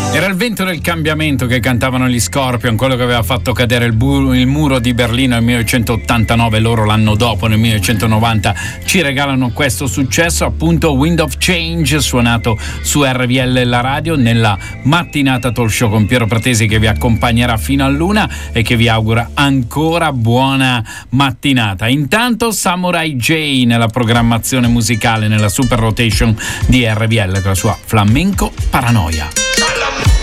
Era il vento del cambiamento che cantavano gli Scorpion, quello che aveva fatto cadere il muro di Berlino nel 1989. Loro l'anno dopo, nel 1990, ci regalano questo successo, appunto Wind of Change, suonato su RVL La Radio nella mattinata talk show con Piero Pratesi, che vi accompagnerà fino all'una e che vi augura ancora buona mattinata. Intanto Samurai J nella programmazione musicale, nella super rotation di RVL con la sua Flamenco Paranoia.